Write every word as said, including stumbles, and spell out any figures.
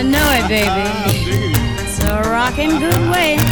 know it, baby. It's a rockin' good way.